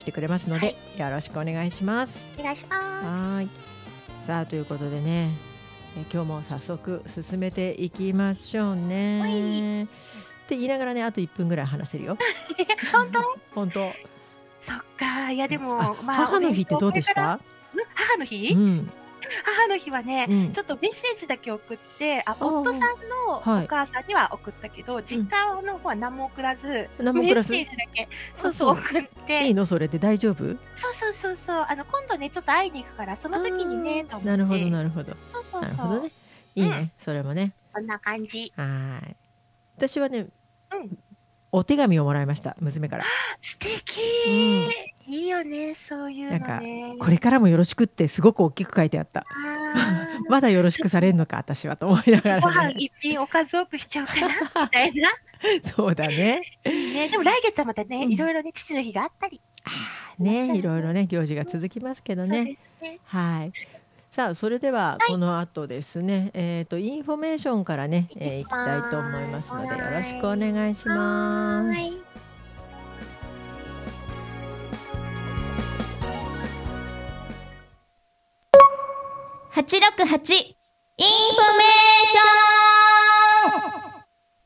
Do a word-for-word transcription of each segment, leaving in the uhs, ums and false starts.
してくれますので、はい、よろしくお願いします。 お願いします。 はい。さあということでね、え今日も早速進めていきましょうね。って言いながらね、あといっぷんぐらい話せるよ。 本当？ 本当。 そっか、いやでも、 あ、 まあ、 母の日ってどうでした？ ん、母の日？ うん。 母の日はね、 うん。 ちょっとメッセージだけ送って、あ、 ああ、 夫さんのはい。 お母さんには送ったけど、実家の方は何も送らず、 何も送らず？ メッセージだけ、そうそうあ、そう。 送って。 いいの？それで大丈夫？ そうそうそうそう、あの今度ね、ちょっと会いに行くから、そあの時にねとあ、 思っなるほどて。 なるほど。 そうそうそう。 なるほどね。いうん。 いね、それもね。 こんな感じ。 はい。私はね、 うん。 お手紙をもらいました、娘から。 素敵。 うん。 いいよね、そういうのなんか、 ね。 これからもよろしくってすごく大きく書いてあった。 ああ。 まだよろしくされんのか、私はと思いながご飯らね。 一品おかず多くしちゃおうかなみたいな。 そうだね。 いいね。でも来月はまたね、 うん。 いろいろね、父の日があったり。 ああ、ね、いろいろね、行事が続きますけどそうね。 ですね。 はい。さあ、それでははい。 この後ですね、えっとインフォメーションからね、え、 いき行きたいと思いまーす。 ますので、よろしくおはーい。 願いしはます。 ーい。 はちろくはちインフォメーション。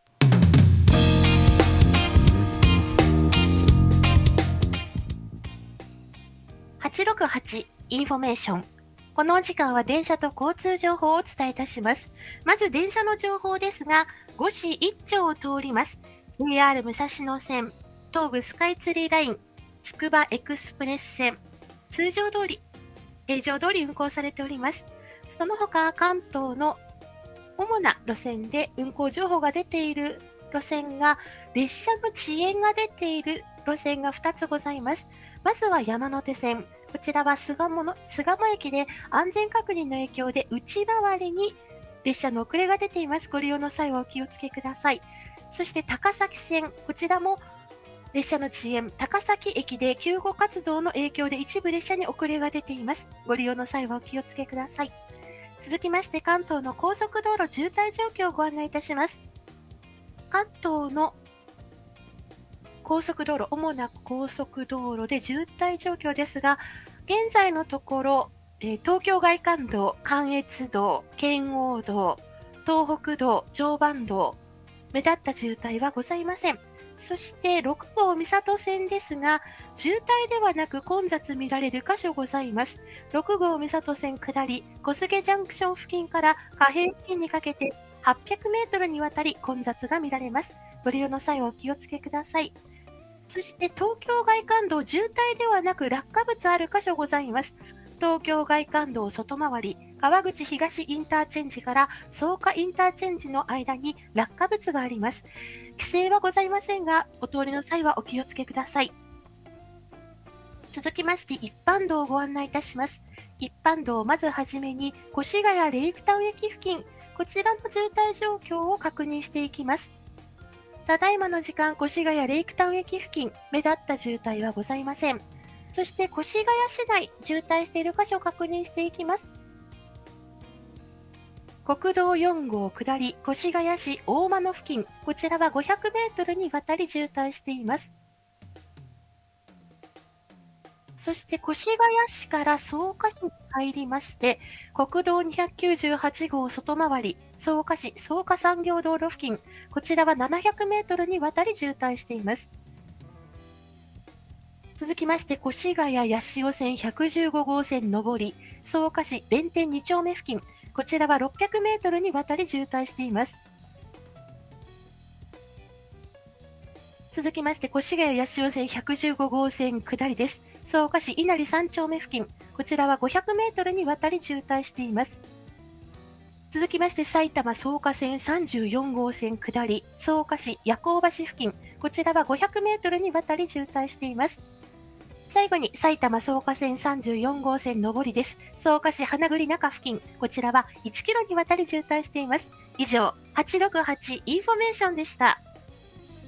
はちろくはちインフォメーション。このお時間は電車と交通情報をお伝えいたします。まず電車の情報ですが、五市一丁を通ります。ジェイアール 武蔵野線、東武スカイツリーライン、つくばエクスプレス線、通常通り、平常通り運行されております。その他、関東の主な路線で運行情報が出ている路線が、列車の遅延が出ている路線がふたつございます。まずは山手線。こちらは巣鴨の、巣鴨駅で安全確認の影響で内回りに列車の遅れが出ています。ご利用の際はお気をつけください。そして高崎線。こちらも列車の遅延、高崎駅で救護活動の影響で一部列車に遅れが出ています。ご利用の際はお気をつけください。続きまして関東の高速道路渋滞状況をご案内いたします。関東の高速道路、主な高速道路で渋滞状況ですが、現在のところ、えー、東京外環道、関越道、圏央道、東北道、常磐道、目立った渋滞はございません。そしてろくごう三郷線ですが、渋滞ではなく混雑見られる箇所ございます。ろくごう三郷線下り、小菅ジャンクション付近から貨幣付近にかけてはっぴゃくメートルにわたり混雑が見られます。ご利用の際はお気をつけください。そして東京外環道、渋滞ではなく落下物ある箇所ございます。東京外環道外回り、川口東インターチェンジから草加インターチェンジの間に落下物があります。規制はございませんが、お通りの際はお気をつけください。続きまして一般道をご案内いたします。一般道、まずはじめに越谷レイクタウン駅付近、こちらの渋滞状況を確認していきます。ただいまの時間、越谷レイクタウン駅付近、目立った渋滞はございません。そして越谷市内、渋滞している箇所を確認していきます。国道よんごう下り、越谷市大間野付近、こちらはごひゃくメートルにわたり渋滞しています。そして越谷市から草加市に入りまして、国道にひゃくきゅうじゅうはちごう外回り、草加市草加産業道路付近、こちらはななひゃくメートルにわたり渋滞しています。続きまして、越谷八潮線ひゃくじゅうごごう線上り、草加市弁天に丁目付近、こちらはろっぴゃくメートルにわたり渋滞しています。続きまして、越谷八潮線ひゃくじゅうごごう線下りです。草加市稲荷さん丁目付近、こちらはごひゃくメートルにわたり渋滞しています。続きまして、埼玉草加線さんじゅうよんごう線下り、草加市夜行橋付近、こちらはごひゃくメートルにわたり渋滞しています。最後に埼玉草加線さんじゅうよんごう線上りです。草加市花栗中付近、こちらはいちキロにわたり渋滞しています。以上、はちろくはちインフォメーションでした。